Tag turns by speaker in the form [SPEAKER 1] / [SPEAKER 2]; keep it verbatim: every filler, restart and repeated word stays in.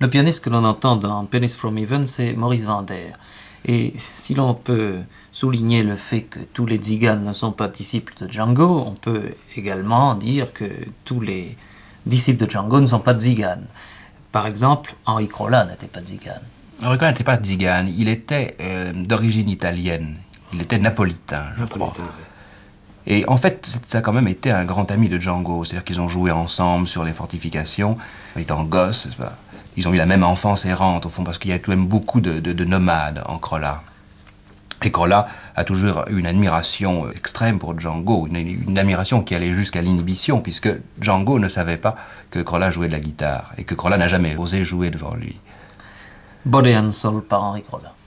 [SPEAKER 1] Le pianiste que l'on entend dans Pianist from Heaven, c'est Maurice Vander. Et si l'on peut souligner le fait que tous les tziganes ne sont pas disciples de Django, on peut également dire que tous les disciples de Django ne sont pas tziganes. Par exemple, Henri Crolla n'était pas tzigane.
[SPEAKER 2] Henri Crolla n'était pas tzigane, il était euh, d'origine italienne. Il était napolitain, je
[SPEAKER 3] Napolitain,
[SPEAKER 2] crois.
[SPEAKER 3] ouais.
[SPEAKER 2] Et en fait, ça a quand même été un grand ami de Django. C'est-à-dire qu'ils ont joué ensemble sur les fortifications, étant gosses, c'est pas... Ils ont eu la même enfance errante, au fond, parce qu'il y a tout de même beaucoup de, de, de nomades en Crolla. Et Crolla a toujours eu une admiration extrême pour Django, une, une admiration qui allait jusqu'à l'inhibition, puisque Django ne savait pas que Crolla jouait de la guitare, et que Crolla n'a jamais osé jouer devant lui.
[SPEAKER 1] Body and Soul par Henri Crolla.